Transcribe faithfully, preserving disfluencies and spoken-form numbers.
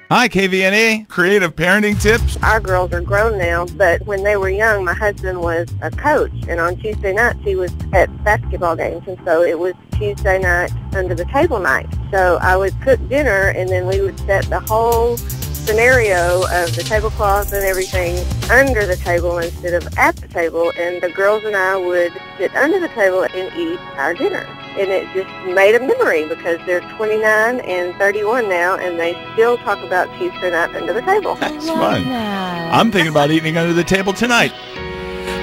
Hi, K V N E. Creative parenting tips. Our girls are grown now, but when they were young, my husband was a coach, and on Tuesday nights he was at basketball games, and so it was Tuesday night under the table night. So I would cook dinner, and then we would set the whole scenario of the tablecloth and everything under the table instead of at the table, and the girls and I would sit under the table and eat our dinner. And it just made a memory because they're twenty-nine and thirty-one now, and they still talk about Tuesday night under the table. That's fun. That. I'm thinking about eating under the table tonight.